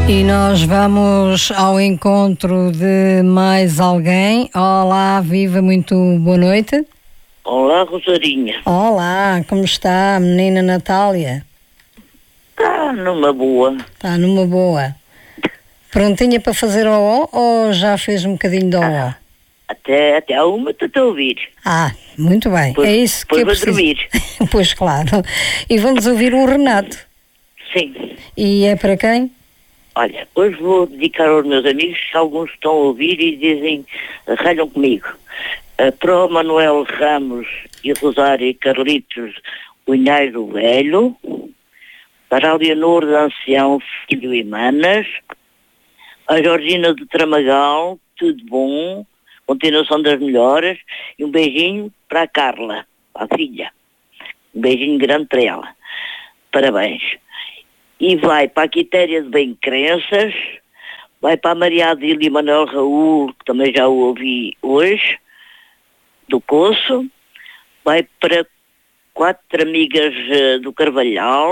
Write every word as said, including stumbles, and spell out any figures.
E nós vamos ao encontro de mais alguém. Olá, viva, muito boa noite. Olá, Rosarinha. Olá, como está a menina Natália? Está numa boa. Está numa boa. Prontinha para fazer ó ou já fez um bocadinho de ó? Ah, até, até a uma estou a ouvir. Ah, muito bem. Pois, é isso que eu pois vou preciso. dormir. Pois claro. E vamos ouvir o Renato. Sim. E é para quem? Olha, hoje vou dedicar aos meus amigos, que alguns estão a ouvir e dizem, ralham comigo. Uh, para o Manuel Ramos e Rosário Carlitos Unhais o Velho, para a Leonor de Ancião Filho e Manas, a Georgina de Tramagal, tudo bom, continuação das melhoras, e um beijinho para a Carla, a filha. Um beijinho grande para ela. Parabéns. E vai para a Quitéria de Bem Crenças, vai para a Maria Adília e Manuel Raul, que também já o ouvi hoje, do Coço, vai para quatro amigas uh, do Carvalhal,